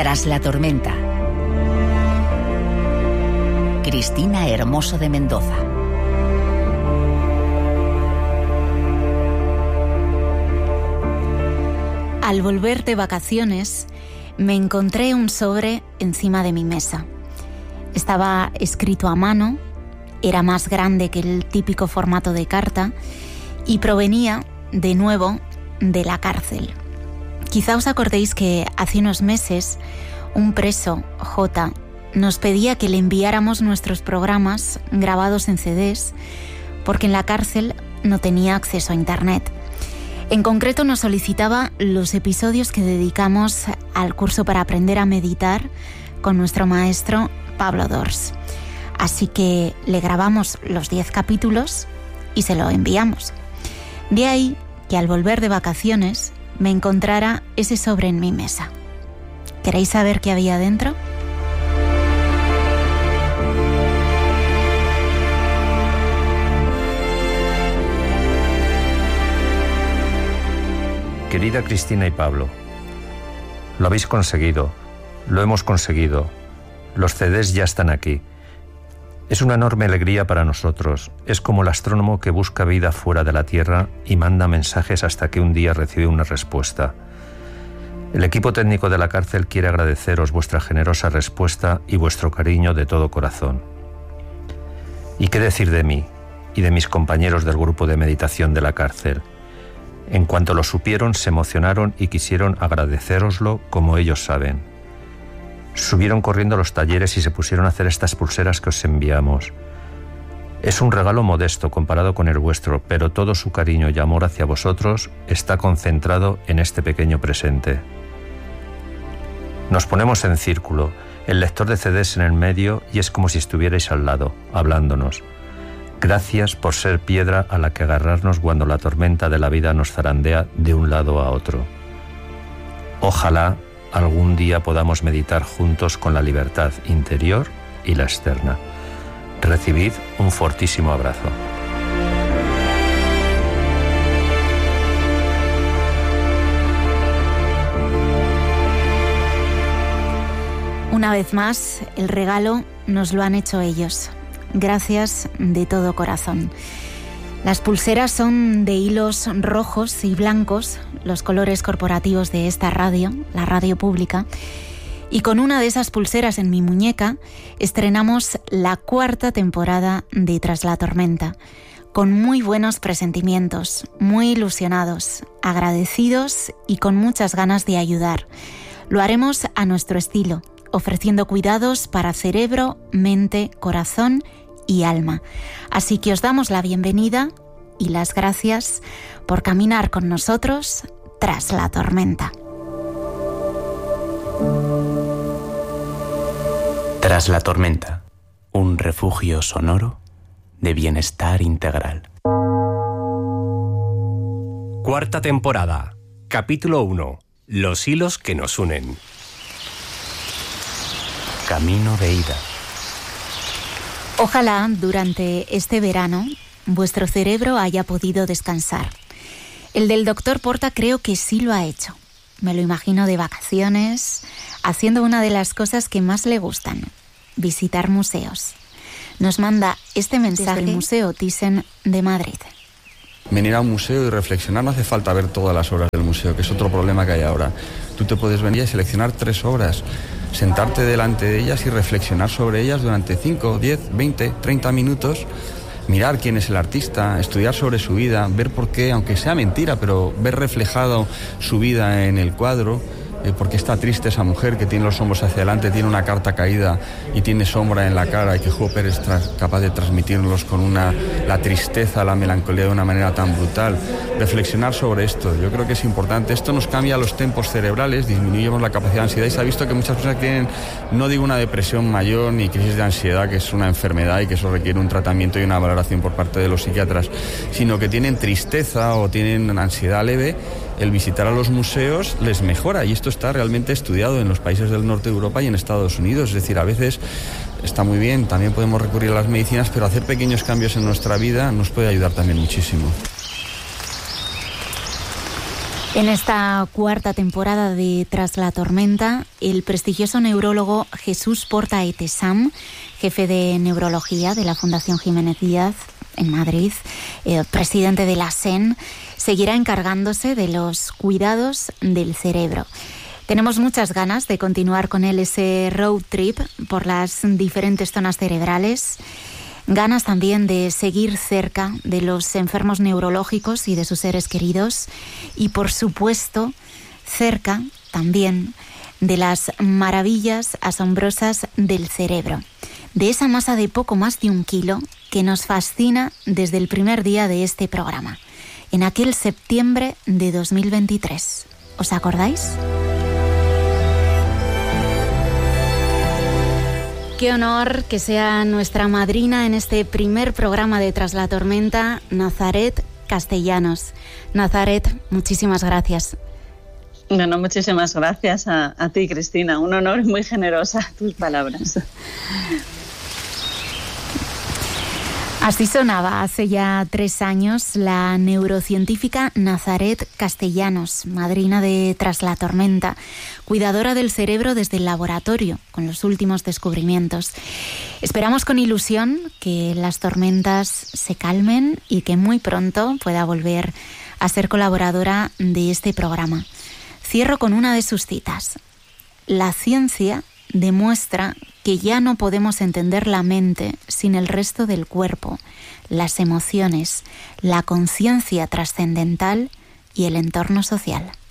Tras la tormenta. Cristina Hermoso de Mendoza. Al volver de vacaciones, me encontré un sobre encima de mi mesa. Estaba escrito a mano, era más grande que el típico formato de carta y provenía, de nuevo, de la cárcel. Quizá os acordéis que hace unos meses un preso, J, nos pedía que le enviáramos nuestros programas grabados en CDs porque en la cárcel no tenía acceso a Internet. En concreto nos solicitaba los episodios que dedicamos al curso para aprender a meditar con nuestro maestro Pablo Dors. Así que le grabamos los 10 capítulos y se lo enviamos. De ahí que al volver de vacaciones me encontrara ese sobre en mi mesa. ¿Queréis saber qué había dentro? Querida Cristina y Pablo, lo habéis conseguido, lo hemos conseguido, los CDs ya están aquí. Es una enorme alegría para nosotros, es como el astrónomo que busca vida fuera de la Tierra y manda mensajes hasta que un día recibe una respuesta. El equipo técnico de la cárcel quiere agradeceros vuestra generosa respuesta y vuestro cariño de todo corazón. ¿Y qué decir de mí y de mis compañeros del grupo de meditación de la cárcel? En cuanto lo supieron, se emocionaron y quisieron agradecéroslo como ellos saben. Subieron corriendo a los talleres y se pusieron a hacer estas pulseras que os enviamos. Es un regalo modesto comparado con el vuestro, pero todo su cariño y amor hacia vosotros está concentrado en este pequeño presente. Nos ponemos en círculo, el lector de CDs en el medio y es como si estuvierais al lado, hablándonos. Gracias por ser piedra a la que agarrarnos cuando la tormenta de la vida nos zarandea de un lado a otro. Ojalá algún día podamos meditar juntos con la libertad interior y la externa. Recibid un fortísimo abrazo. Una vez más, el regalo nos lo han hecho ellos. Gracias de todo corazón. Las pulseras son de hilos rojos y blancos, los colores corporativos de esta radio, la radio pública. Y con una de esas pulseras en mi muñeca estrenamos la 4ª temporada de Tras la tormenta, con muy buenos presentimientos, muy ilusionados, agradecidos y con muchas ganas de ayudar. Lo haremos a nuestro estilo, ofreciendo cuidados para cerebro, mente, corazón y alma. Así que os damos la bienvenida y las gracias por caminar con nosotros tras la tormenta. Tras la tormenta, un refugio sonoro de bienestar integral. 4ª temporada, capítulo 1. Los hilos que nos unen. Camino de ida. Ojalá durante este verano vuestro cerebro haya podido descansar. El del doctor Porta creo que sí lo ha hecho. Me lo imagino de vacaciones, haciendo una de las cosas que más le gustan, visitar museos. Nos manda este mensaje del Museo Thyssen de Madrid. Venir a un museo y reflexionar, no hace falta ver todas las obras del museo, que es otro problema que hay ahora. Tú te puedes venir y seleccionar 3 obras, sentarte delante de ellas y reflexionar sobre ellas durante 5, 10, 20, 30 minutos, mirar quién es el artista, estudiar sobre su vida, ver por qué, aunque sea mentira, pero ver reflejado su vida en el cuadro, por qué está triste esa mujer que tiene los hombros hacia adelante, tiene una carta caída y tiene sombra en la cara, y que Hopper es capaz de transmitirnos con la tristeza, la melancolía de una manera tan brutal. Reflexionar sobre esto, yo creo que es importante. Esto nos cambia los tempos cerebrales, disminuimos la capacidad de ansiedad, y se ha visto que muchas personas tienen, no digo una depresión mayor ni crisis de ansiedad, que es una enfermedad y que eso requiere un tratamiento y una valoración por parte de los psiquiatras, sino que tienen tristeza o tienen ansiedad leve. El visitar a los museos les mejora, y esto está realmente estudiado en los países del norte de Europa y en Estados Unidos. Es decir, a veces está muy bien, también podemos recurrir a las medicinas, pero hacer pequeños cambios en nuestra vida nos puede ayudar también muchísimo. En esta cuarta temporada de Tras la Tormenta, el prestigioso neurólogo Jesús Porta Etesam, jefe de neurología de la Fundación Jiménez Díaz en Madrid, presidente de la SEN, seguirá encargándose de los cuidados del cerebro. Tenemos muchas ganas de continuar con él ese road trip por las diferentes zonas cerebrales. Ganas también de seguir cerca de los enfermos neurológicos y de sus seres queridos. Y por supuesto, cerca también de las maravillas asombrosas del cerebro. De esa masa de poco más de 1 kilo que nos fascina desde el primer día de este programa. En aquel septiembre de 2023. ¿Os acordáis? Qué honor que sea nuestra madrina en este primer programa de Tras la Tormenta, Nazaret Castellanos. Nazaret, muchísimas gracias. No, muchísimas gracias a ti, Cristina. Un honor muy generosa tus palabras. Así sonaba hace ya 3 años la neurocientífica Nazaret Castellanos, madrina de Tras la Tormenta, cuidadora del cerebro desde el laboratorio, con los últimos descubrimientos. Esperamos con ilusión que las tormentas se calmen y que muy pronto pueda volver a ser colaboradora de este programa. Cierro con una de sus citas. La ciencia demuestra que ya no podemos entender la mente sin el resto del cuerpo, las emociones, la conciencia trascendental y el entorno social.